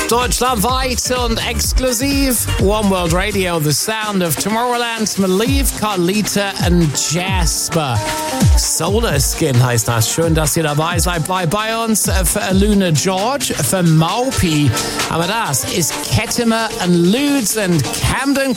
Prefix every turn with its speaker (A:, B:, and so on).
A: Deutschlandweit und exklusiv One World Radio, the sound of Tomorrowland, Malieve, Carlita und Jasper. Solar Skin heißt das. Schön, dass ihr dabei seid. Bleibt bei uns für Luna George, für Maupi. Aber das ist Kettimer und Ludes und Camden